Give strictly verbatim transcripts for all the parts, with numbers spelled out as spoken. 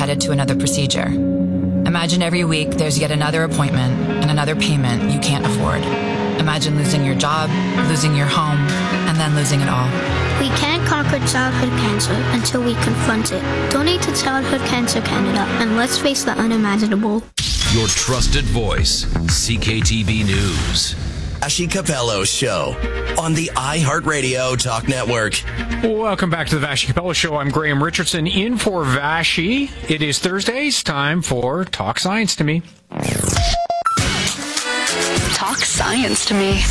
headed to another procedure. Imagine every week there's yet another appointment and another payment you can't afford. Imagine losing your job, losing your home, and then losing it all. We can't conquer childhood cancer until we confront it. Donate to Childhood Cancer Canada and let's face the unimaginable. Your trusted voice, C K T V News. Vassy Capello Show on the iHeartRadio Talk Network. Welcome back to the Vassy Capello Show. I'm Graham Richardson in for Vassy. It is Thursdays, time for Talk Science to Me. Talk science to me.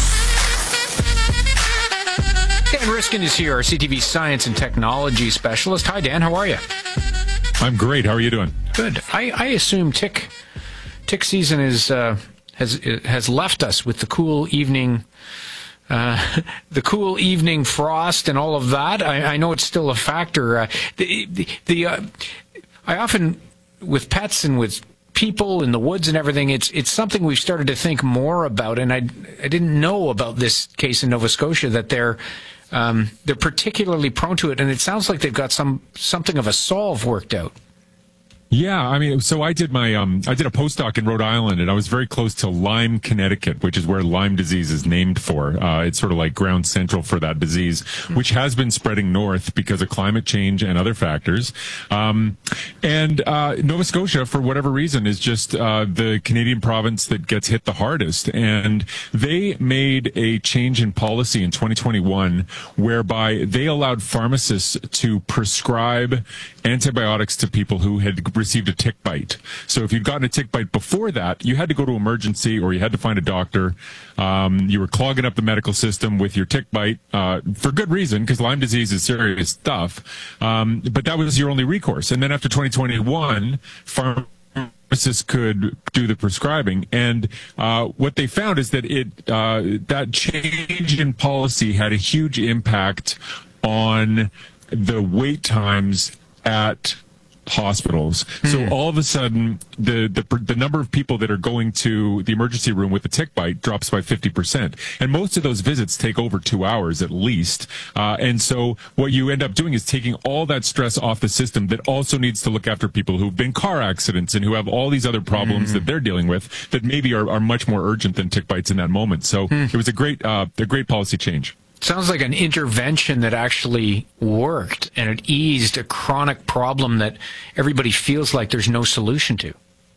Dan Riskin is here, our C T V science and technology specialist. Hi, Dan. How are you? I'm great. How are you doing? Good. I, I assume tick tick season is uh, has has left us with the cool evening, uh, the cool evening frost and all of that. I, I know it's still a factor. Uh, the the, the uh, I often with pets and with people in the woods and everything, it's it's something we've started to think more about, and I I didn't know about this case in Nova Scotia that they're um, they're particularly prone to it, and it sounds like they've got some something of a solve worked out. Yeah, I mean, so I did my, um, I did a postdoc in Rhode Island, and I was very close to Lyme, Connecticut, which is where Lyme disease is named for. Uh, it's sort of like ground central for that disease, which has been spreading north because of climate change and other factors. Um, and uh, Nova Scotia, for whatever reason, is just uh, the Canadian province that gets hit the hardest. And they made a change in policy in twenty twenty-one whereby they allowed pharmacists to prescribe antibiotics to people who had received a tick bite. So if you'd gotten a tick bite before that, you had to go to emergency or you had to find a doctor. Um, you were clogging up the medical system with your tick bite uh, for good reason, because Lyme disease is serious stuff. Um, but that was your only recourse. And then after twenty twenty-one, pharmacists could do the prescribing. And uh, what they found is that it uh, that change in policy had a huge impact on the wait times at hospitals. Hmm. So all of a sudden, the, the the number of people that are going to the emergency room with a tick bite drops by fifty percent. And most of those visits take over two hours at least. Uh, and so what you end up doing is taking all that stress off the system that also needs to look after people who've been car accidents and who have all these other problems hmm. that they're dealing with that maybe are, are much more urgent than tick bites in that moment. So hmm. it was a great, uh, a great policy change. Sounds like an intervention that actually worked, and it eased a chronic problem that everybody feels like there's no solution to.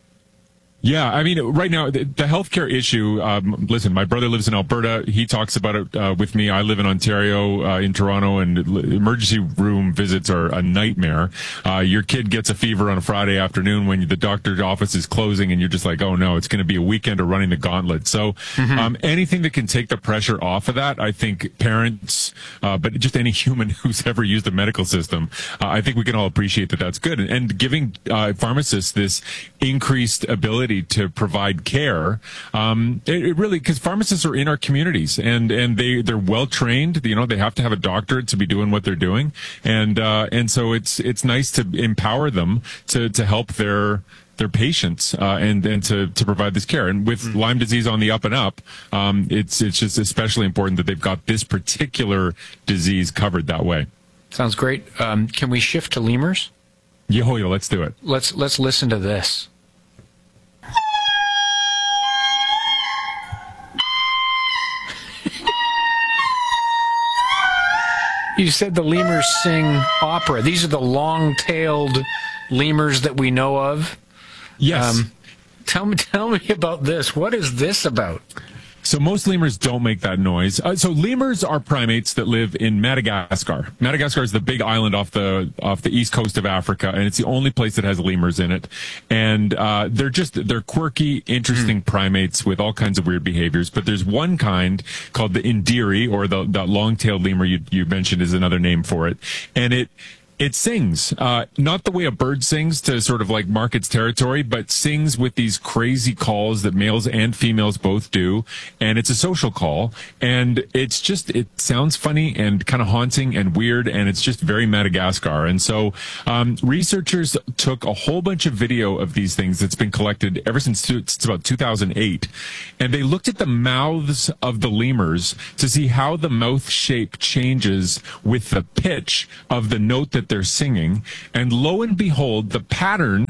Yeah, I mean, right now, the, the healthcare issue, um, listen, my brother lives in Alberta. He talks about it uh, with me. I live in Ontario, uh, in Toronto, and emergency room visits are a nightmare. Uh, your kid gets a fever on a Friday afternoon when the doctor's office is closing, and you're just like, oh, no, it's going to be a weekend of running the gauntlet. So mm-hmm. um, anything that can take the pressure off of that, I think parents, uh, but just any human who's ever used the medical system, uh, I think we can all appreciate that that's good. And, and giving uh, pharmacists this increased ability to provide care, um, it, it really, because pharmacists are in our communities and and they they're well trained. You know, they have to have a doctorate to be doing what they're doing, and uh, and so it's it's nice to empower them to to help their their patients uh, and and to to provide this care. And with mm-hmm. Lyme disease on the up and up, um, it's it's just especially important that they've got this particular disease covered that way. Sounds great. Um, can we shift to lemurs? Yo, yo, let's do it. Let's let's listen to this. You said the lemurs sing opera. These are the long-tailed lemurs that we know of. Yes. Um, tell me, tell me about this. What is this about? So most lemurs don't make that noise. Uh, so lemurs are primates that live in Madagascar. Madagascar is the big island off the off the east coast of Africa, and it's the only place that has lemurs in it. And uh, they're just they're quirky, interesting mm. primates with all kinds of weird behaviors. But there's one kind called the indiri, or the that long-tailed lemur you you mentioned is another name for it, and it. It sings, uh, not the way a bird sings to sort of like mark its territory, but sings with these crazy calls that males and females both do. And it's a social call. And it's just, it sounds funny and kind of haunting and weird. And it's just very Madagascar. And so, um, researchers took a whole bunch of video of these things that's been collected ever since, since about two thousand eight. And they looked at the mouths of the lemurs to see how the mouth shape changes with the pitch of the note that they're singing, and lo and behold, the pattern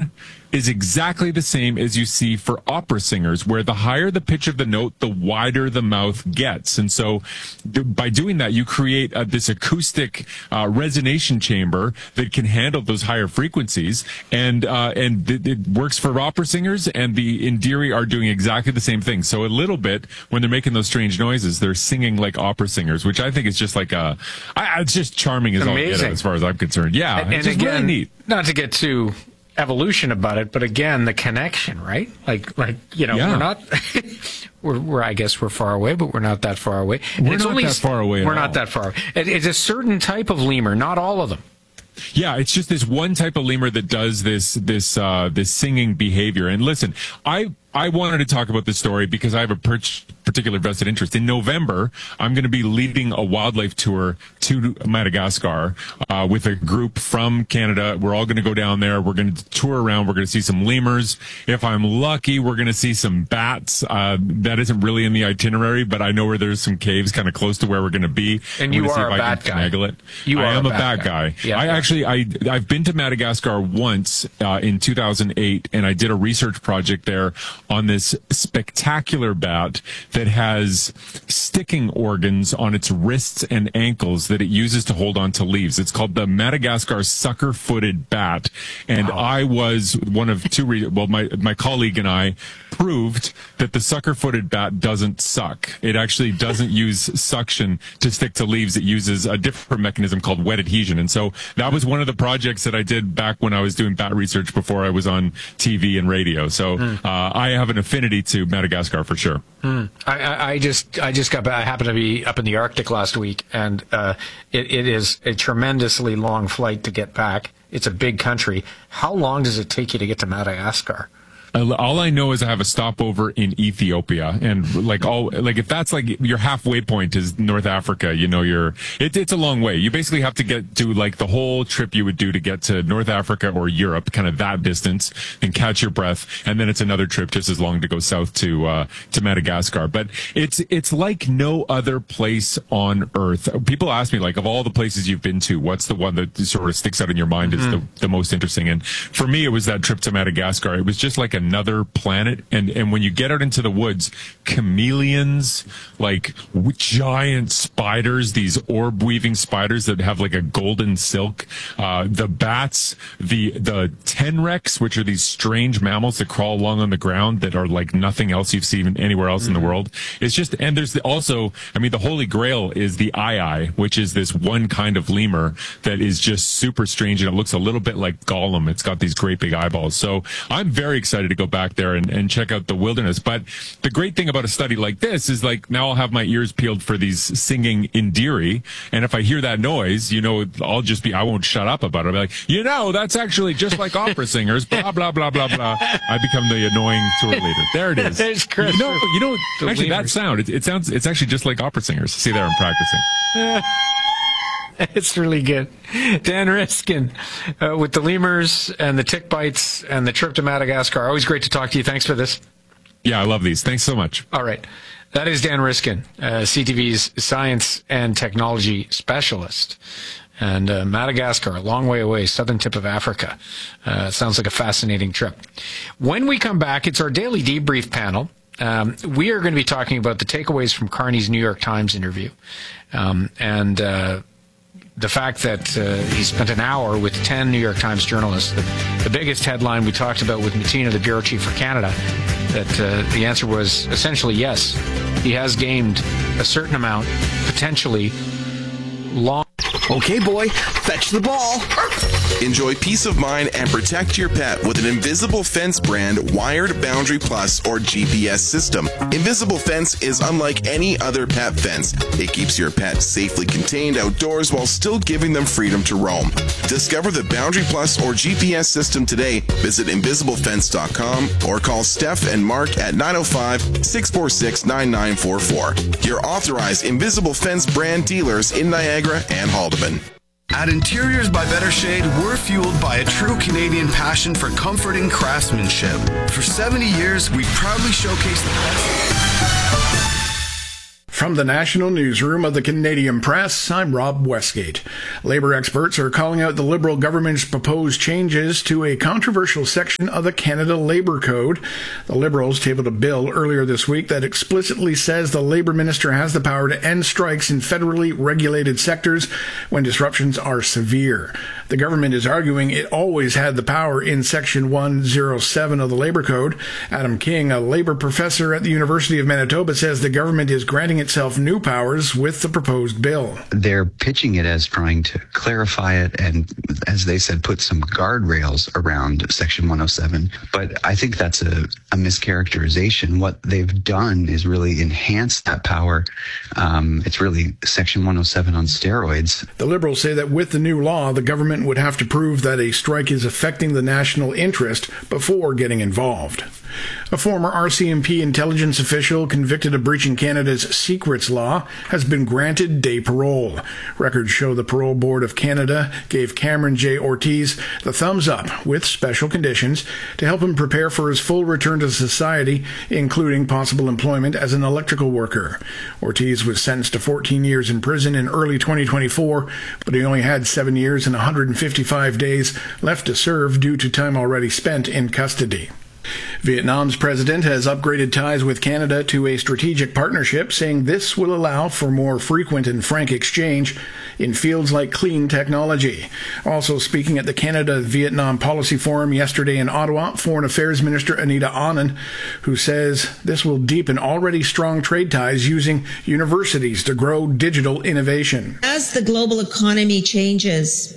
is exactly the same as you see for opera singers, where the higher the pitch of the note, the wider the mouth gets. And so th- by doing that, you create uh, this acoustic uh, resonation chamber that can handle those higher frequencies. And uh, and th- it works for opera singers, and the Indiri are doing exactly the same thing. So a little bit, when they're making those strange noises, they're singing like opera singers, which I think is just like a, I, it's just charming as all get out, as far as I'm concerned. Yeah, and, it's and just again, really neat. Not to get too evolution about it, but again, the connection, right? Like, like you know, Yeah. we're not, we're, we're, I guess we're far away, but we're not that far away. We're it's not only, that far away at We're not all. that far away. It, it's a certain type of lemur, not all of them. Yeah, it's just this one type of lemur that does this this uh, this singing behavior. And listen, I I wanted to talk about this story because I have a per- particular vested interest. In November, I'm going to be leading a wildlife tour to Madagascar uh, with a group from Canada. We're all going to go down there. We're going to tour around. We're going to see some lemurs. If I'm lucky, we're going to see some bats. Uh, that isn't really in the itinerary, but I know where there's some caves kind of close to where we're going to be. And I'm you gonna see are if a I bat can guy. finagle it. You I are am a a bat bat guy. guy. Yeah, I yeah. actually, I I've been to Madagascar once uh, in two thousand eight, and I did a research project there on this spectacular bat that has sticking organs on its wrists and ankles that it uses to hold on to leaves. It's called the Madagascar sucker-footed bat, and Wow. I was one of two. Re- well, my my colleague and I proved that the sucker-footed bat doesn't suck. It actually doesn't use suction to stick to leaves. It uses a different mechanism called wet adhesion. And so that was one of the projects that I did back when I was doing bat research before I was on T V and radio. So Mm. uh, I have an affinity to Madagascar for sure. Mm. I, I, I just I just got back. I happened to be up in the Arctic last week, and uh, it, it is a tremendously long flight to get back. It's a big country. How long does it take you to get to Madagascar? All I know is I have a stopover in Ethiopia, and like all like if that's like your halfway point is North Africa, you know, you're it, it's a long way. You basically have to get to like the whole trip you would do to get to North Africa or Europe, kind of that distance, and catch your breath, and then it's another trip just as long to go south to uh, to Madagascar. But it's it's like no other place on Earth. People ask me like, of all the places you've been to, what's the one that sort of sticks out in your mind Mm-hmm. is the the most interesting? And for me, it was that trip to Madagascar. It was just like a another planet, and and when you get out into the woods, chameleons, like w- giant spiders, these orb weaving spiders that have like a golden silk, uh the bats, the the tenrecs, which are these strange mammals that crawl along on the ground that are like nothing else you've seen anywhere else mm-hmm. in the world. It's just, and there's the, also, I mean, the holy grail is the eye-eye, which is this one kind of lemur that is just super strange, and it looks a little bit like Gollum. It's got these great big eyeballs. So I'm very excited to go back there and, and check out the wilderness. But the great thing about a study like this is like now I'll have my ears peeled for these singing Indiri, and if I hear that noise, you know, I'll just be, I won't shut up about it. I'll be like, you know, that's actually just like opera singers, blah, blah, blah, blah, blah. I become the annoying tour leader. There it is. There's Chris. You know, you know The actually lemurs. that sound, it, it sounds, it's actually just like opera singers. See there, I'm practicing. It's really good. Dan Riskin uh, with the lemurs and the tick bites and the trip to Madagascar. Always great to talk to you. Thanks for this. Yeah, I love these. Thanks so much. All right. That is Dan Riskin, uh, C T V's science and technology specialist. And uh, Madagascar, a long way away, southern tip of Africa. Uh, sounds like a fascinating trip. When we come back, it's our daily debrief panel. Um, we are going to be talking about the takeaways from Carney's New York Times interview. Um, and uh, the fact that uh, he spent an hour with ten New York Times journalists. The, the biggest headline we talked about with Matina, the bureau chief for Canada, that uh, the answer was essentially yes. He has gained a certain amount, potentially long. Okay, boy, fetch the ball. Enjoy peace of mind and protect your pet with an Invisible Fence brand Wired Boundary Plus or G P S system. Invisible Fence is unlike any other pet fence. It keeps your pet safely contained outdoors while still giving them freedom to roam. Discover the Boundary Plus or G P S system today. Visit invisible fence dot com or call Steph and Mark at nine oh five, six four six, nine nine four four. Your authorized Invisible Fence brand dealers in Niagara and Haldeman. At Interiors by Better Shade, we're fueled by a true Canadian passion for comforting craftsmanship. For seventy years, we've proudly showcased the best. From the National Newsroom of the Canadian Press, I'm Rob Westgate. Labour experts are calling out the Liberal government's proposed changes to a controversial section of the Canada Labour Code. The Liberals tabled a bill earlier this week that explicitly says the Labour Minister has the power to end strikes in federally regulated sectors when disruptions are severe. The government is arguing it always had the power in Section one oh seven of the Labour Code. Adam King, a Labour professor at the University of Manitoba, says the government is granting itself new powers with the proposed bill. They're pitching it as trying to clarify it and, as they said, put some guardrails around Section one oh seven. But I think that's a, a mischaracterization. What they've done is really enhance that power. Um, it's really Section one oh seven on steroids. The Liberals say that with the new law, the government would have to prove that a strike is affecting the national interest before getting involved. A former R C M P intelligence official convicted of breaching Canada's secrets law has been granted day parole. Records show the Parole Board of Canada gave Cameron J. Ortiz the thumbs up with special conditions to help him prepare for his full return to society, including possible employment as an electrical worker. Ortiz was sentenced to fourteen years in prison in early twenty twenty-four, but he only had seven years and one hundred fifty-five days left to serve due to time already spent in custody. Vietnam's president has upgraded ties with Canada to a strategic partnership, saying this will allow for more frequent and frank exchange in fields like clean technology. Also speaking at the Canada-Vietnam Policy Forum yesterday in Ottawa, Foreign Affairs Minister Anita Anand, who says this will deepen already strong trade ties using universities to grow digital innovation. As the global economy changes,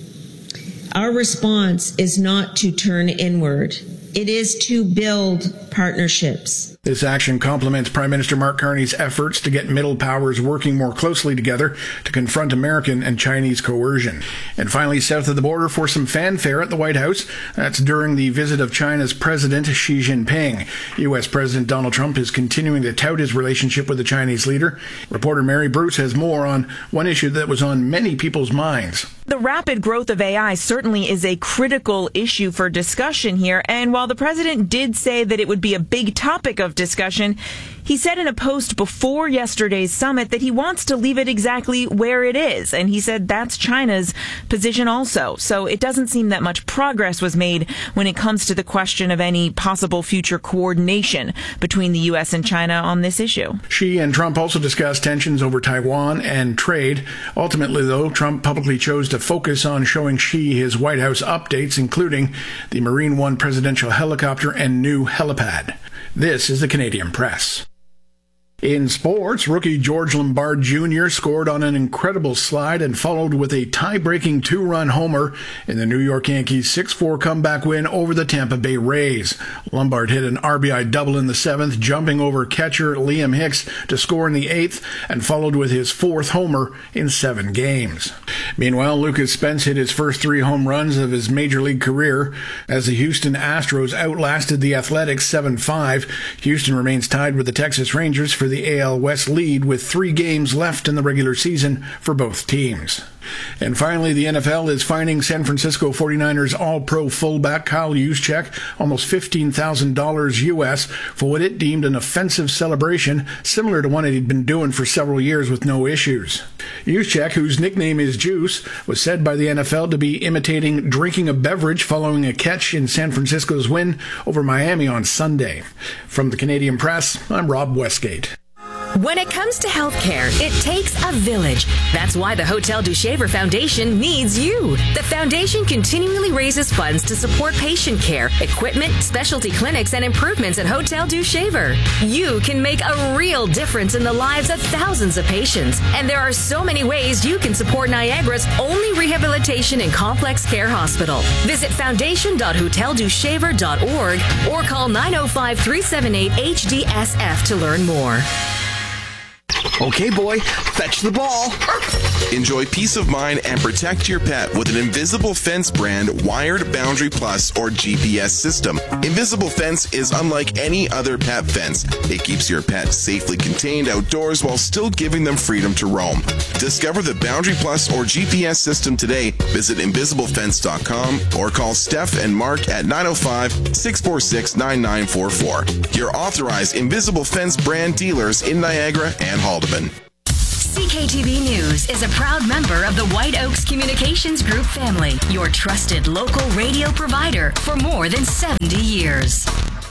our response is not to turn inward. It is to build partnerships. This action complements Prime Minister Mark Carney's efforts to get middle powers working more closely together to confront American and Chinese coercion. And finally, south of the border for some fanfare at the White House. That's during the visit of China's President Xi Jinping. U S President Donald Trump is continuing to tout his relationship with the Chinese leader. Reporter Mary Bruce has more on one issue that was on many people's minds. The rapid growth of A I certainly is a critical issue for discussion here. And while the president did say that it would be a big topic of discussion, he said in a post before yesterday's summit that he wants to leave it exactly where it is. And he said that's China's position also. So it doesn't seem that much progress was made when it comes to the question of any possible future coordination between the U S and China on this issue. Xi and Trump also discussed tensions over Taiwan and trade. Ultimately, though, Trump publicly chose to focus on showing Xi his White House updates, including the Marine One presidential helicopter and new helipad. This is the Canadian Press. In sports, rookie George Lombard Junior scored on an incredible slide and followed with a tie-breaking two-run homer in the New York Yankees six four comeback win over the Tampa Bay Rays. Lombard hit an R B I double in the seventh, jumping over catcher Liam Hicks to score in the eighth, and followed with his fourth homer in seven games. Meanwhile, Lucas Spence hit his first three home runs of his major league career as the Houston Astros outlasted the Athletics seven five. Houston remains tied with the Texas Rangers for the A L West lead with three games left in the regular season for both teams. And finally, the N F L is fining San Francisco forty-niners All-Pro fullback Kyle Juszczyk almost fifteen thousand dollars U S for what it deemed an offensive celebration similar to one it had been doing for several years with no issues. Juszczyk, whose nickname is Juice, was said by the N F L to be imitating drinking a beverage following a catch in San Francisco's win over Miami on Sunday. From the Canadian Press, I'm Rob Westgate. When it comes to healthcare, it takes a village. That's why the Hotel du Shaver Foundation needs you. The foundation continually raises funds to support patient care, equipment, specialty clinics, and improvements at Hotel du Shaver. You can make a real difference in the lives of thousands of patients. And there are so many ways you can support Niagara's only rehabilitation and complex care hospital. Visit foundation dot hotel du shaver dot org or call nine oh five, three seven eight, H D S F to learn more. Okay, boy, fetch the ball. Enjoy peace of mind and protect your pet with an Invisible Fence brand wired Boundary Plus or G P S system. Invisible Fence is unlike any other pet fence. It keeps your pet safely contained outdoors while still giving them freedom to roam. Discover the Boundary Plus or G P S system today. Visit invisible fence dot com or call Steph and Mark at nine oh five, six four six, nine nine four four. Your authorized Invisible Fence brand dealers in Niagara and Haldeman. C K T V News is a proud member of the White Oaks Communications Group family, your trusted local radio provider for more than seventy years.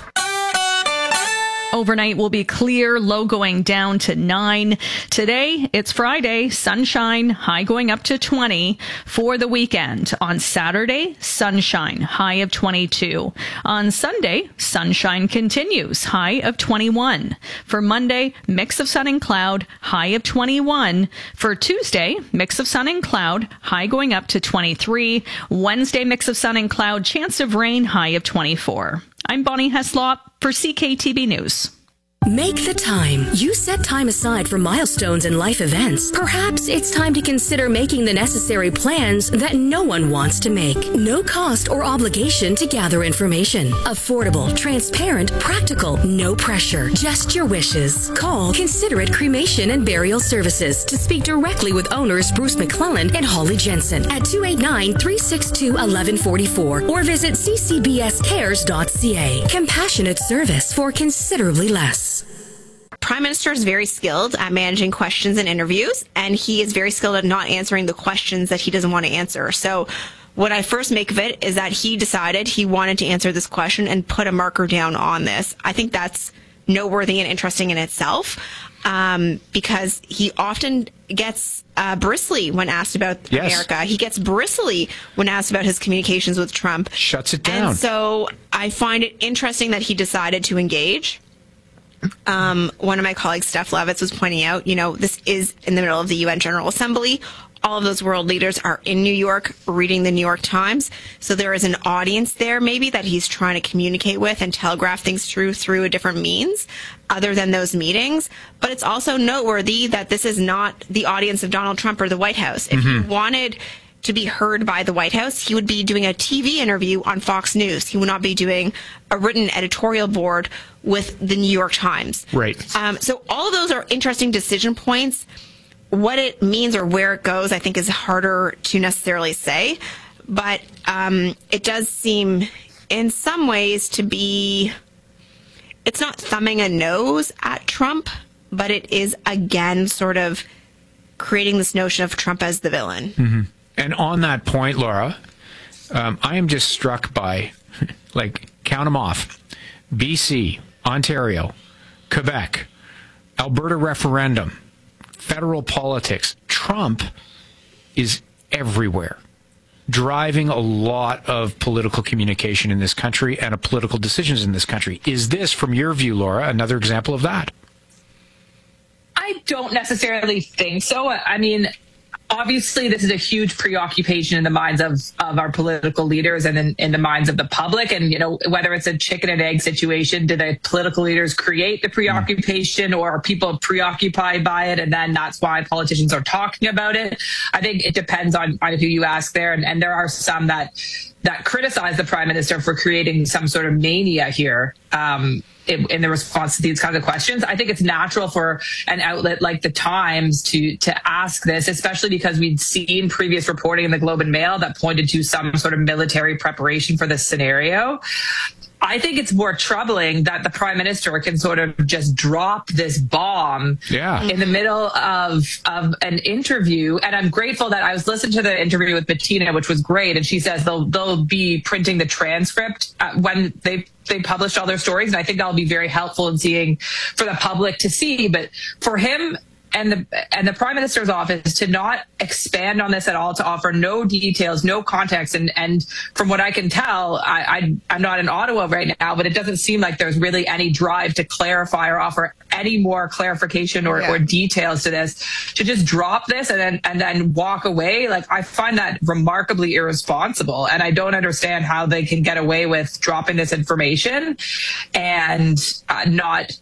Overnight will be clear, low going down to nine. Today, it's Friday, sunshine, high going up to twenty. For the weekend, on Saturday, sunshine, high of twenty-two. On Sunday, sunshine continues, high of twenty-one. For Monday, mix of sun and cloud, high of twenty-one. For Tuesday, mix of sun and cloud, high going up to twenty-three. Wednesday, mix of sun and cloud, chance of rain, high of twenty-four. I'm Bonnie Heslop for C K T V News. Make the time. You set time aside for milestones and life events. Perhaps it's time to consider making the necessary plans that no one wants to make. No cost or obligation to gather information. Affordable, transparent, practical, no pressure. Just your wishes. Call Considerate Cremation and Burial Services to speak directly with owners Bruce McClellan and Holly Jensen at two eight nine, three six two, one one four four or visit c c b s cares dot c a. Compassionate service for considerably less. Prime Minister is very skilled at managing questions and interviews, and he is very skilled at not answering the questions that he doesn't want to answer. So what I first make of it is that he decided he wanted to answer this question and put a marker down on this. I think that's noteworthy and interesting in itself, um, because he often gets uh, bristly when asked about yes. America. He gets bristly when asked about his communications with Trump. Shuts it down. And so I find it interesting that he decided to engage. Um, one of my colleagues, Steph Levitz, was pointing out, you know, this is in the middle of the U N General Assembly. All of those world leaders are in New York reading the New York Times. So there is an audience there maybe that he's trying to communicate with and telegraph things through through a different means other than those meetings. But it's also noteworthy that this is not the audience of Donald Trump or the White House. If Mm-hmm. he wanted to be heard by the White House, he would be doing a T V interview on Fox News. He would not be doing a written editorial board with the New York Times. Right. Um, so all of those are interesting decision points. What it means or where it goes, I think, is harder to necessarily say. But um, it does seem in some ways to be, it's not thumbing a nose at Trump, but it is, again, sort of creating this notion of Trump as the villain. Mm-hmm. And on that point, Laura, um, I am just struck by, like, count them off. B C, Ontario, Quebec, Alberta referendum, federal politics. Trump is everywhere, driving a lot of political communication in this country and of political decisions in this country. Is this, from your view, Laura, another example of that? I don't necessarily think so. I mean, obviously, this is a huge preoccupation in the minds of, of our political leaders and in, in the minds of the public. And, you know, whether it's a chicken and egg situation, do the political leaders create the preoccupation or are people preoccupied by it? And then that's why politicians are talking about it. I think it depends on, on who you ask there. And, and there are some that that criticize the prime minister for creating some sort of mania here. Um, In, in the response to these kinds of questions. I think it's natural for an outlet like the Times to to ask this, especially because we'd seen previous reporting in the Globe and Mail that pointed to some sort of military preparation for this scenario. I think it's more troubling that the prime minister can sort of just drop this bomb yeah. in the middle of of an interview. And I'm grateful that I was listening to the interview with Bettina, which was great. And she says they'll they'll be printing the transcript uh, when they they published all their stories. And I think that'll be very helpful in seeing for the public to see. But for him and the and the prime minister's office to not expand on this at all, to offer no details, no context. And, and from what I can tell, I, I, I'm not in Ottawa right now, but it doesn't seem like there's really any drive to clarify or offer any more clarification or, yeah. or details to this, to just drop this and then, and then walk away. Like, I find that remarkably irresponsible. And I don't understand how they can get away with dropping this information and uh, not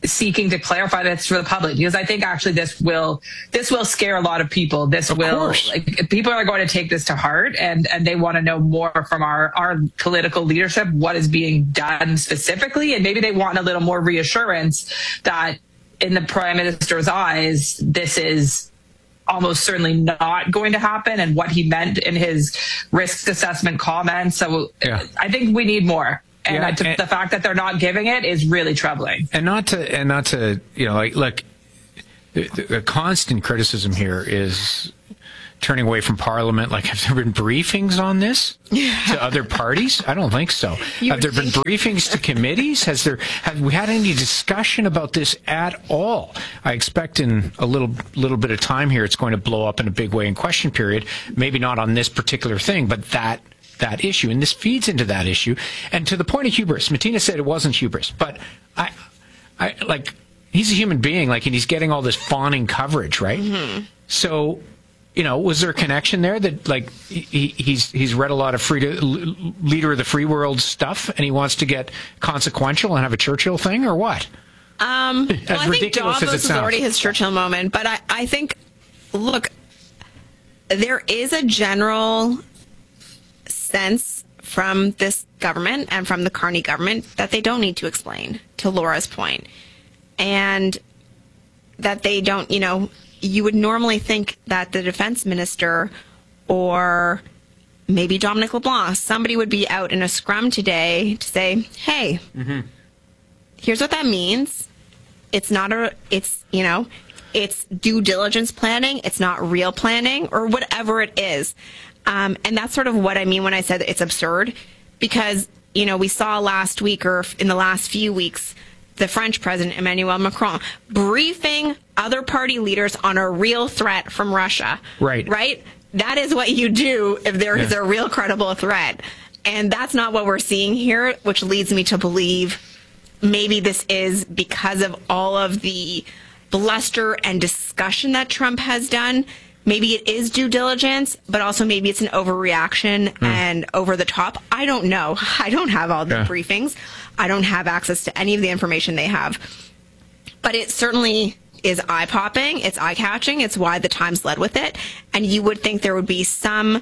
seeking to clarify this for the public, because I think actually this will this will scare a lot of people. This of will course. like people are going to take this to heart, and and they want to know more from our our political leadership, what is being done specifically, and maybe they want a little more reassurance that in the Prime Minister's eyes this is almost certainly not going to happen, and what he meant in his risk assessment comments. So yeah. I think we need more. And, yeah, I, to, and the fact that they're not giving it is really troubling. And not to, and not to, you know, like, look, the, the constant criticism here is turning away from Parliament. Like, have there been briefings on this yeah. to other parties? I don't think so. You have there been briefings to committees? Has there, have we had any discussion about this at all? I expect in a little, little bit of time here, it's going to blow up in a big way in question period. Maybe not on this particular thing, but that, that issue, and this feeds into that issue. And to the point of hubris, Martina said it wasn't hubris, but I, I like he's a human being, like, and he's getting all this fawning coverage, right? Mm-hmm. So, you know, was there a connection there that, like, he, he's he's read a lot of free to, leader of the free world stuff, and he wants to get consequential and have a Churchill thing, or what? Um, well, I think Davos is already his Churchill moment, but I, I think, look, there is a general sense from this government and from the Carney government that they don't need to explain, to Laura's point. And that they don't, you know, you would normally think that the defense minister or maybe Dominic LeBlanc, somebody would be out in a scrum today to say, hey, mm-hmm. here's what that means. It's not a, it's, you know, it's due diligence planning. It's not real planning, or whatever it is. Um, and that's sort of what I mean when I said it's absurd, because, you know, we saw last week, or in the last few weeks, the French president, Emmanuel Macron, briefing other party leaders on a real threat from Russia. Right. Right? That is what you do if there yeah. is a real credible threat. And that's not what we're seeing here, which leads me to believe maybe this is because of all of the bluster and discussion that Trump has done. Maybe it is due diligence, but also maybe it's an overreaction mm. and over the top. I don't know. I don't have all the yeah. briefings. I don't have access to any of the information they have. But it certainly is eye-popping. It's eye-catching. It's why the Times led with it. And you would think there would be some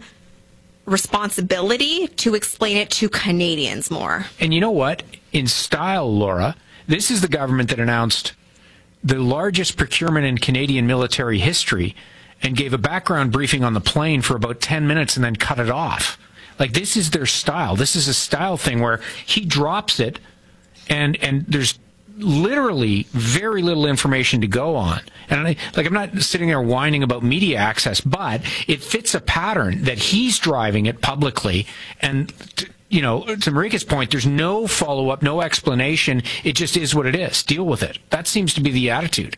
responsibility to explain it to Canadians more. And you know what? In style, Laura, this is the government that announced the largest procurement in Canadian military history and gave a background briefing on the plane for about ten minutes and then cut it off. Like, this is their style. This is a style thing where he drops it and and there's literally very little information to go on. And I, like, I'm not sitting there whining about media access, but it fits a pattern that he's driving it publicly. And, you know, to Marika's point, there's no follow-up, no explanation. It just is what it is. Deal with it. That seems to be the attitude.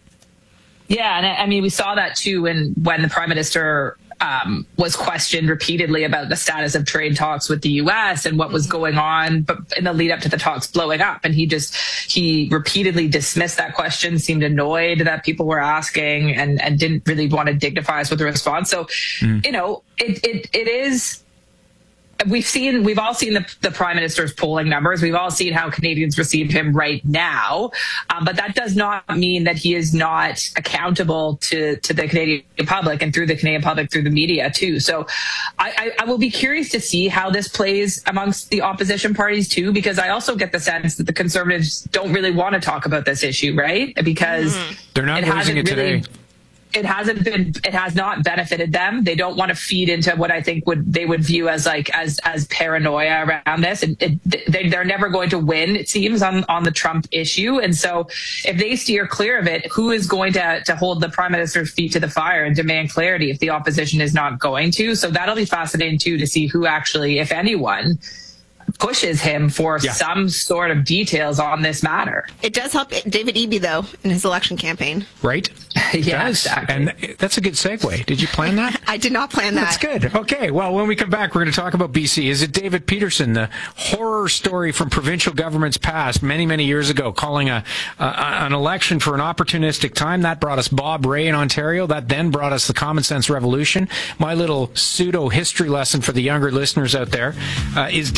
Yeah, and I mean, we saw that too when, when the Prime Minister um, was questioned repeatedly about the status of trade talks with the U S and what was going on, but in the lead up to the talks blowing up. And he just, he repeatedly dismissed that question, seemed annoyed that people were asking, and, and didn't really want to dignify us with a response. So, mm. you know, it, it, it is... We've seen, we've all seen the, the Prime Minister's polling numbers. We've all seen how Canadians receive him right now. Um, but that does not mean that he is not accountable to, to the Canadian public, and through the Canadian public, through the media too. So I, I, I will be curious to see how this plays amongst the opposition parties too, because I also get the sense that the Conservatives don't really want to talk about this issue, right? Because mm-hmm. they're not raising it really, today. It hasn't been, it has not benefited them. They don't want to feed into what I think would, they would view as like, as, as paranoia around this. And it, they, they're never going to win, it seems, on, on the Trump issue. And so if they steer clear of it, who is going to, to hold the Prime Minister's feet to the fire and demand clarity if the opposition is not going to? So that'll be fascinating too, to see who actually, if anyone, pushes him for yeah. some sort of details on this matter. It does help David Eby, though, in his election campaign. Right? yeah, does. Exactly. And that's a good segue. Did you plan that? I did not plan that. That's good. Okay, well, when we come back, we're going to talk about B C. Is it David Peterson, the horror story from provincial governments past many, many years ago, calling a, a an election for an opportunistic time? That brought us Bob Rae in Ontario. That then brought us the Common Sense Revolution. My little pseudo-history lesson for the younger listeners out there. Uh, is David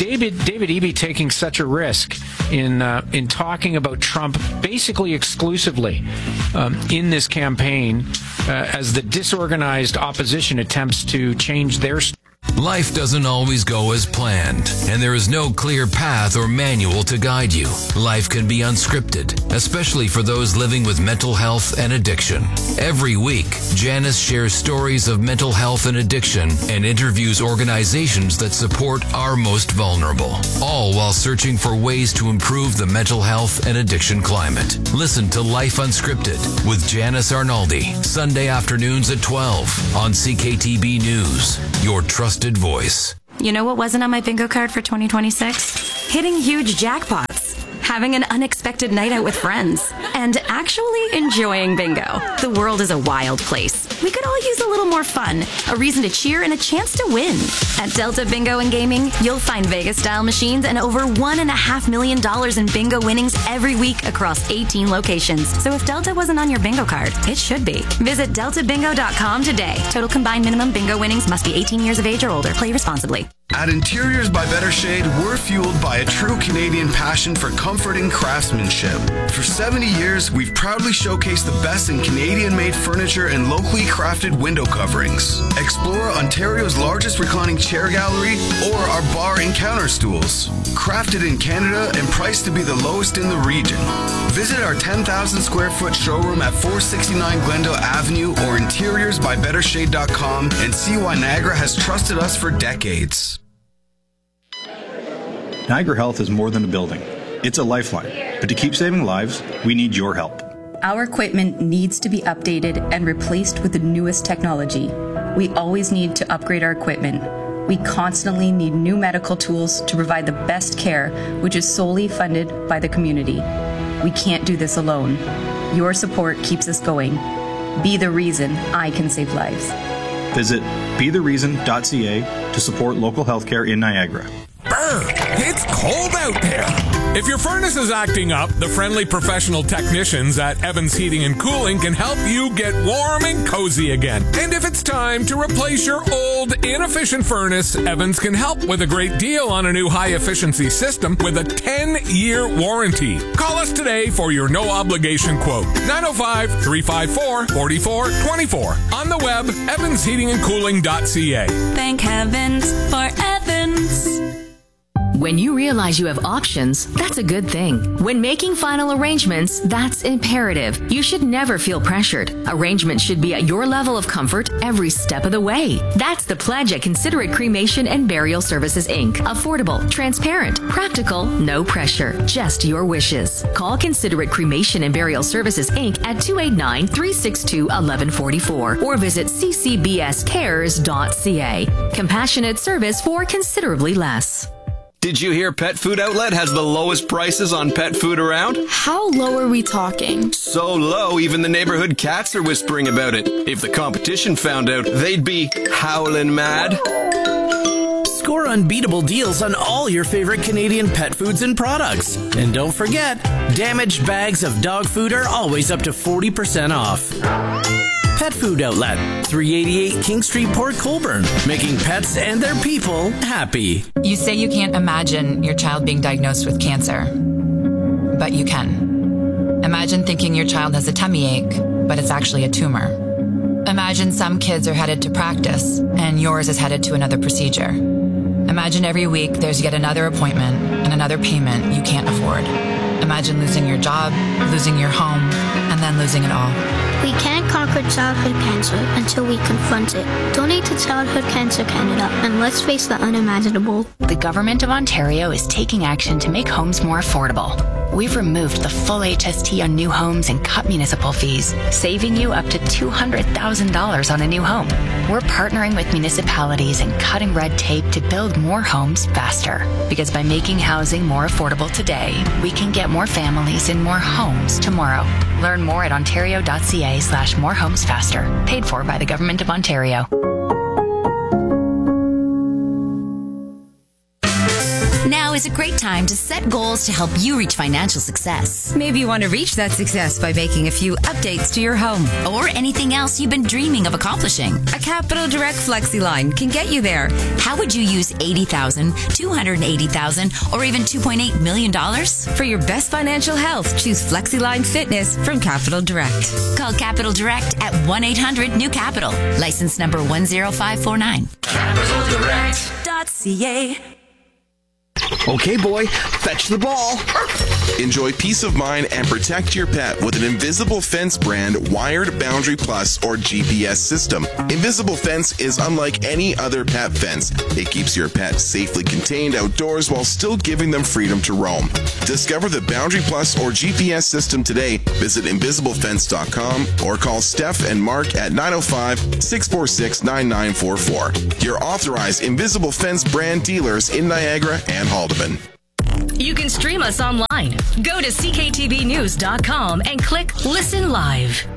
David Eby taking such a risk in uh, in talking about Trump basically exclusively um, in this campaign uh, as the disorganized opposition attempts to change their story. Life doesn't always go as planned, and there is no clear path or manual to guide you. Life can be unscripted, especially for those living with mental health and addiction. Every week, Janice shares stories of mental health and addiction and interviews organizations that support our most vulnerable, all while searching for ways to improve the mental health and addiction climate. Listen to Life Unscripted with Janice Arnaldi, Sunday afternoons at twelve on C K T B News, your trusted voice. You know what wasn't on my bingo card for twenty twenty-six? Hitting huge jackpots, having an unexpected night out with friends, and actually enjoying bingo. The world is a wild place. We could all use a little more fun, a reason to cheer, and a chance to win. At Delta Bingo and Gaming, you'll find Vegas-style machines and over one and a half million dollars in bingo winnings every week across eighteen locations. So if Delta wasn't on your bingo card, it should be. Visit delta bingo dot com today. Total combined minimum bingo winnings must be eighteen years of age or older. Play responsibly. At Interiors by Better Shade, we're fueled by a true Canadian passion for comfort and craftsmanship. For seventy years, we've proudly showcased the best in Canadian-made furniture and locally crafted window coverings. Explore Ontario's largest reclining chair gallery or our bar and counter stools. Crafted in Canada and priced to be the lowest in the region. Visit our ten thousand square foot showroom at four sixty-nine Glendale Avenue or interiors by better shade dot com and see why Niagara has trusted us for decades. Niagara Health is more than a building. It's a lifeline. But to keep saving lives, we need your help. Our equipment needs to be updated and replaced with the newest technology. We always need to upgrade our equipment. We constantly need new medical tools to provide the best care, which is solely funded by the community. We can't do this alone. Your support keeps us going. Be the reason I can save lives. Visit be the reason dot c a to support local healthcare in Niagara. Brr, it's cold out there. If your furnace is acting up, the friendly professional technicians at Evans Heating and Cooling can help you get warm and cozy again. And if it's time to replace your old, inefficient furnace, Evans can help with a great deal on a new high-efficiency system with a ten-year warranty. Call us today for your no-obligation quote. nine oh five, three five four, four four two four. On the web, evans heating and cooling dot c a. Thank heavens for Evans. When you realize you have options, that's a good thing. When making final arrangements, that's imperative. You should never feel pressured. Arrangements should be at your level of comfort every step of the way. That's the pledge at Considerate Cremation and Burial Services, Incorporated. Affordable, transparent, practical, no pressure, just your wishes. Call Considerate Cremation and Burial Services, Incorporated at two eight nine, three six two, one one four four or visit c c b s cares dot c a. Compassionate service for considerably less. Did you hear Pet Food Outlet has the lowest prices on pet food around? How low are we talking? So low, even the neighborhood cats are whispering about it. If the competition found out, they'd be howling mad. Score unbeatable deals on all your favorite Canadian pet foods and products. And don't forget, damaged bags of dog food are always up to forty percent off. Pet Food Outlet, three eighty-eight King Street, Port Colborne, making pets and their people happy. You say you can't imagine your child being diagnosed with cancer, but you can. Imagine thinking your child has a tummy ache, but it's actually a tumor. Imagine some kids are headed to practice, and yours is headed to another procedure. Imagine every week there's yet another appointment and another payment you can't afford. Imagine losing your job, losing your home, and then losing it all. We can't conquer childhood cancer until we confront it. Donate to Childhood Cancer Canada and let's face the unimaginable. The Government of Ontario is taking action to make homes more affordable. We've removed the full H S T on new homes and cut municipal fees, saving you up to two hundred thousand dollars on a new home. We're partnering with municipalities and cutting red tape to build more homes faster. Because by making housing more affordable today, we can get more families in more homes tomorrow. Learn more at ontario dot c a slash more homes faster. Paid for by the Government of Ontario. Now is a great time to set goals to help you reach financial success. Maybe you want to reach that success by making a few updates to your home. Or anything else you've been dreaming of accomplishing. A Capital Direct FlexiLine can get you there. How would you use eighty thousand dollars, two hundred eighty thousand dollars, or even two point eight million dollars? For your best financial health, choose FlexiLine Fitness from Capital Direct. Call Capital Direct at one eight hundred new capital. License number one zero five four nine. capital direct dot c a. Okay, boy, fetch the ball. Enjoy peace of mind and protect your pet with an Invisible Fence brand Wired Boundary Plus or G P S system. Invisible Fence is unlike any other pet fence. It keeps your pet safely contained outdoors while still giving them freedom to roam. Discover the Boundary Plus or G P S system today. Visit invisible fence dot com or call Steph and Mark at nine oh five, six four six, nine nine four four. Your authorized Invisible Fence brand dealers in Niagara and Haldeman. You can stream us online. Go to c k t v news dot com and click Listen Live.